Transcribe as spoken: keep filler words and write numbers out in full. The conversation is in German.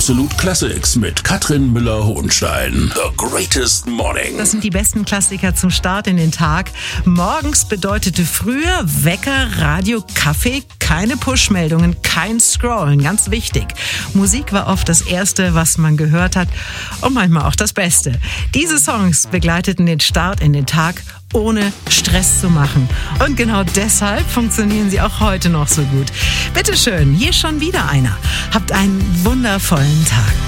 Absolute Classics mit Katrin Müller-Hohenstein. The Greatest Morning. Das sind die besten Klassiker zum Start in den Tag. Morgens bedeutete früher Wecker, Radio, Kaffee, keine Push-Meldungen, kein Scrollen. Ganz wichtig. Musik war oft das Erste, was man gehört hat und manchmal auch das Beste. Diese Songs begleiteten den Start in den Tag, ohne Stress zu machen. Und genau deshalb funktionieren sie auch heute noch so gut. Bitteschön, hier schon wieder einer. Habt einen wundervollen Tag.